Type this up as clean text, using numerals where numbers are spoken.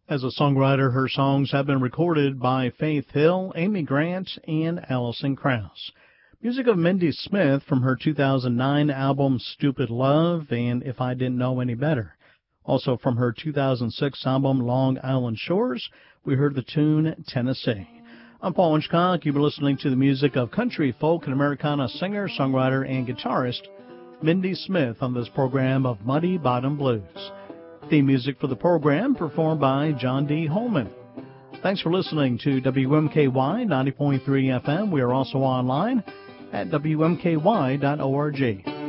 As a songwriter, her songs have been recorded by Faith Hill, Amy Grant, and Alison Krauss. Music of Mindy Smith from her 2009 album Stupid Love and If I Didn't Know Any Better. Also from her 2006 album Long Island Shores, we heard the tune Tennessee. I'm Paul Winchcock. You've been listening to the music of country, folk, and Americana singer, songwriter, and guitarist Mindy Smith on this program of Muddy Bottom Blues. Theme music for the program performed by John D. Holman. Thanks for listening to WMKY 90.3 FM. We are also online at WMKY.org.